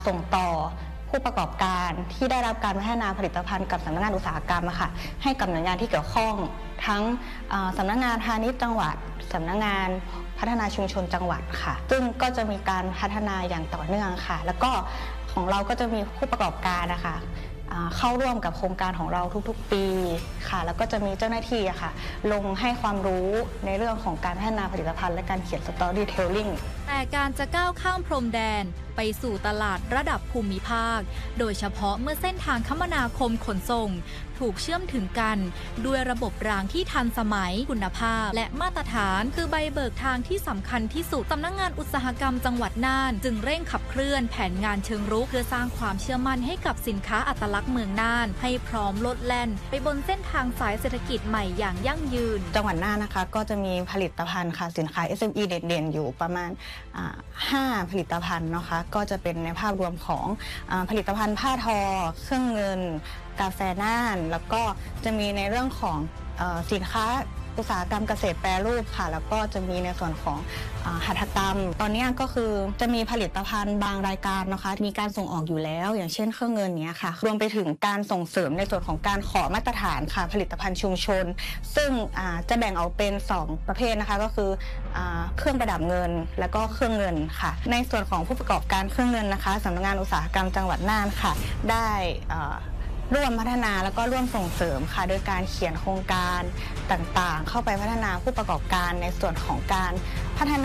ส่งต่อผู้ประกอบการที่ได้รับการพัฒนาผลิตภัณฑ์กับสำนักงานอุตสาหกรรมค่ะให้กับหน่วยงานที่เกี่ยวข้องทั้งสำนักงานพาณิชย์จังหวัดสำนักงานพัฒนาชุมชนจังหวัดค่ะซึ่งก็จะมีการพัฒนาอย่างต่อเนื่องค่ะแล้วก็ของเราก็จะมีผู้ประกอบการนะคะเข้าร่วมกับโครงการของเราทุกๆปีค่ะแล้วก็จะมีเจ้าหน้าที่ค่ะลงให้ความรู้ในเรื่องของการพัฒนาผลิตภัณฑ์และการเขียน Storytelling แต่การจะก้าวข้ามพรมแดนไปสู่ตลาดระดับภูมิภาคโดยเฉพาะเมื่อเส้นทางคมนาคมขนส่งถูกเชื่อมถึงกันด้วยระบบรางที่ทันสมัยคุณภาพและมาตรฐานคือใบเบิกทางที่สำคัญที่สุดสำนักงานอุตสาหกรรมจังหวัดน่านจึงเร่งขับเคลื่อนแผนงานเชิงรุกเพื่อสร้างความเชื่อมั่นให้กับสินค้าอัตลักษณ์เมืองน่านให้พร้อมโลดแล่นไปบนเส้นทางสายเศรษฐกิจใหม่อย่างยั่งยืนจังหวัดน่านนะคะก็จะมีผลิตภัณฑ์ค่ะสินค้า SME เด่นๆอยู่ประมาณ5ผลิตภัณฑ์นะคะก็จะเป็นในภาพรวมของผลิตภัณฑ์ผ้าทอเครื่องเงินกาแฟน่านแล้วก็จะมีในเรื่องของสินค้าอุตสาหกรรมเกษตรแปรรูปค่ะแล้วก็จะมีในส่วนของหัตถกรรมตอนนี้ก็คือจะมีผลิตภัณฑ์บางรายการนะคะมีการส่งออกอยู่แล้วอย่างเช่นเครื่องเงินเนี้ยค่ะรวมไปถึงการส่งเสริมในส่วนของการขอมาตรฐานค่ะผลิตภัณฑ์ชุมชนซึ่งจะแบ่งออกเป็น2ประเภทนะคะก็คือเครื่องประดับเงินแล้วก็เครื่องเงินค่ะในส่วนของผู้ประกอบการเครื่องเงินนะคะสำนักงานอุตสาหกรรมจังหวัดน่านค่ะได้ร่วมพัฒนาแล้วก็ร่วมส่งเสริมค่ะโดยการเขียนโครงการต่างๆเข้าไปพัฒนาผู้ประกอบการในส่วนของการพัฒนา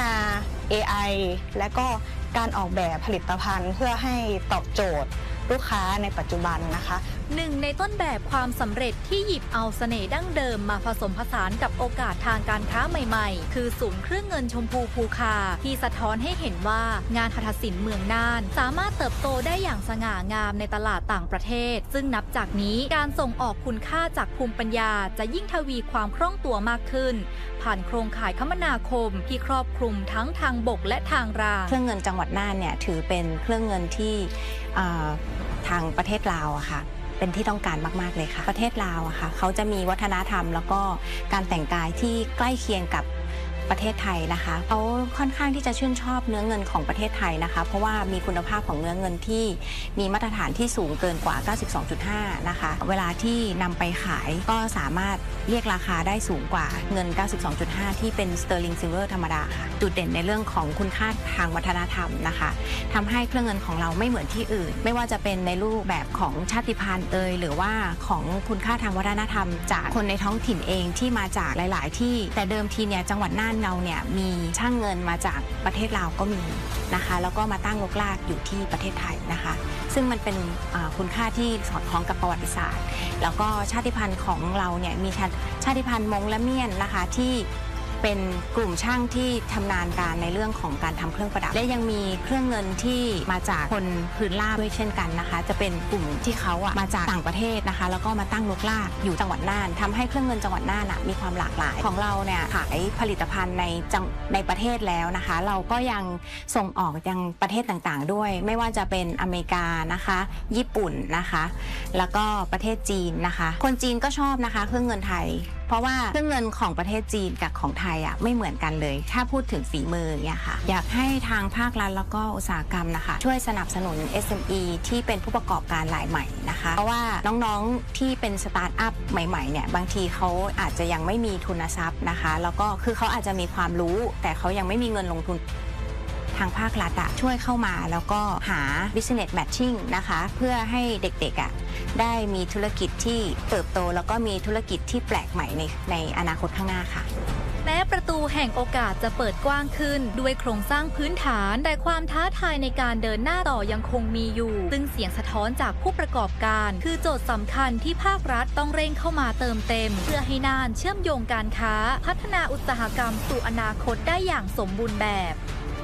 AI และก็การออกแบบผลิตภัณฑ์เพื่อให้ตอบโจทย์ลูกค้าในปัจจุบันนะคะหนึ่งในต้นแบบความสำเร็จที่หยิบเอาเสน่ห์ดั้งเดิมมาผสมผสานกับโอกาสทางการค้าใหม่ๆคือศูนย์เครื่องเงินชมพูภูคาที่สะท้อนให้เห็นว่างานหัตถศิลป์เมืองน่านสามารถเติบโตได้อย่างสง่างามในตลาดต่างประเทศซึ่งนับจากนี้การส่งออกคุณค่าจากภูมิปัญญาจะยิ่งทวีความคล่องตัวมากขึ้นผ่านโครงข่ายคมนาคมที่ครอบคลุมทั้งทางบกและทางรางเครื่องเงินจังหวัดน่านเนี่ยถือเป็นเครื่องเงินที่ทางประเทศลาวอะค่ะเป็นที่ต้องการมากๆเลยค่ะประเทศลาวอะค่ะเขาจะมีวัฒนธรรมแล้วก็การแต่งกายที่ใกล้เคียงกับประเทศไทยนะคะเขาค่อนข้างที่จะชื่นชอบเนื้อเงินของประเทศไทยนะคะเพราะว่ามีคุณภาพของเนื้อเงินที่มีมาตรฐานที่สูงเกินกว่า 92.5 นะคะเวลาที่นำไปขายก็สามารถเรียกราคาได้สูงกว่าเงิน 92.5 ที่เป็นสเตอร์ลิงซิลเวอร์ธรรมดาค่ะจุดเด่นในเรื่องของคุณค่าทางวัฒนธรรมนะคะทำให้เครื่องเงินของเราไม่เหมือนที่อื่นไม่ว่าจะเป็นในรูปแบบของชาติพันธุ์หรือว่าของคุณค่าทางวัฒนธรรมจากคนในท้องถิ่นเองที่มาจากหลายๆที่แต่เดิมทีเนี่ยจังหวัดน่านเราเนี่ยมีช่างเงินมาจากประเทศลาวก็มีนะคะแล้วก็มาตั้งรกรากอยู่ที่ประเทศไทยนะคะซึ่งมันเป็นคุณค่าที่สอดคล้องกับประวัติศาสตร์แล้วก็ชาติพันธุ์ของเราเนี่ยมีชาติพันธุ์มงและเมียนนะคะที่เป็นกลุ่มช่างที่ชำนาญการในเรื่องของการทำเครื่องประดับและยังมีเครื่องเงินที่มาจากคนพื้นราบด้วยเช่นกันนะคะจะเป็นกลุ่มที่เขามาจากต่างประเทศนะคะแล้วก็มาตั้งรกรากอยู่จังหวัดน่านทำให้เครื่องเงินจังหวัดน่านมีความหลากหลายของเราเนี่ยขายผลิตภัณฑ์ในประเทศแล้วนะคะเราก็ยังส่งออกยังประเทศต่างๆด้วยไม่ว่าจะเป็นอเมริกานะคะญี่ปุ่นนะคะแล้วก็ประเทศจีนนะคะคนจีนก็ชอบนะคะเครื่องเงินไทยเพราะว่าเครื่องเงินของประเทศจีนกับของไทยไม่เหมือนกันเลยถ้าพูดถึงฝีมือเนี่ยค่ะอยากให้ทางภาครัฐแล้วก็อุตสาหกรรมนะคะช่วยสนับสนุน SME ที่เป็นผู้ประกอบการรายใหม่นะคะเพราะว่าน้องๆที่เป็นสตาร์ทอัพใหม่ๆเนี่ยบางทีเขาอาจจะยังไม่มีทุนทรัพย์นะคะแล้วก็คือเขาอาจจะมีความรู้แต่เขายังไม่มีเงินลงทุนทางภาครัฐช่วยเข้ามาแล้วก็หา business matching นะคะเพื่อให้เด็กๆได้มีธุรกิจที่เติบโตแล้วก็มีธุรกิจที่แปลกใหม่ในอนาคตข้างหน้าค่ะแม้ประตูแห่งโอกาสจะเปิดกว้างขึ้นด้วยโครงสร้างพื้นฐานแต่ความท้าทายในการเดินหน้าต่อยังคงมีอยู่ซึ่งเสียงสะท้อนจากผู้ประกอบการคือโจทย์สำคัญที่ภาครัฐต้องเร่งเข้ามาเติมเต็มเพื่อให้น่านเชื่อมโยงการค้าพัฒนาอุตสาหกรรมสู่อนาคตได้อย่างสมบูรณ์แบบ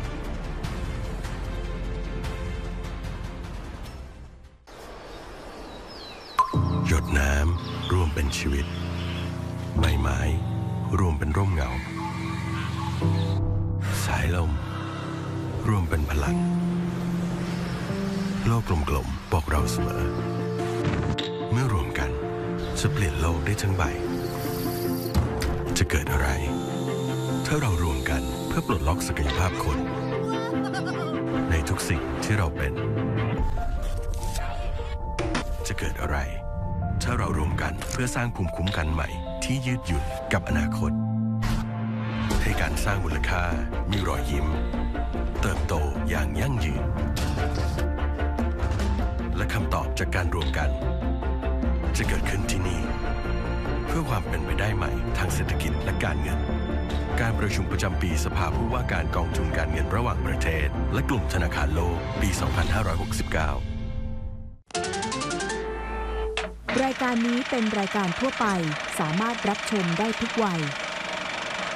หยดน้ำร่วมเป็นชีวิตใบไม้ร่วมเป็นร่มเงาสายลมร่วมเป็นพลังโลกกลมๆบอกเราเสมอเมื่อรวมกันจะเปลี่ยนโลกได้ทั้งใบจะเกิดอะไรถ้าเรารวมกันเพื่อปลดล็อกศักยภาพคนในทุกสิ่งที่เราเป็นเกิดอะไรถ้าเรารวมกันเพื่อสร้างภูมิคุ้มกันใหม่ที่ยืดหยุ่นกับอนาคตให้การสร้างมูลค่ามีรอยยิ้มเติบโตอย่างยั่งยืนและคำตอบจากการรวมกันจะเกิดขึ้นที่นี่เพื่อความเป็นไปได้ใหม่ทางเศรษฐกิจและการเงินการประชุมประจำปีสภาผู้ว่าการกองทุนการเงินระหว่างประเทศและกลุ่มธนาคารโลกปี 2569 รายการนี้เป็นรายการทั่วไปสามารถรับชมได้ทุกวัย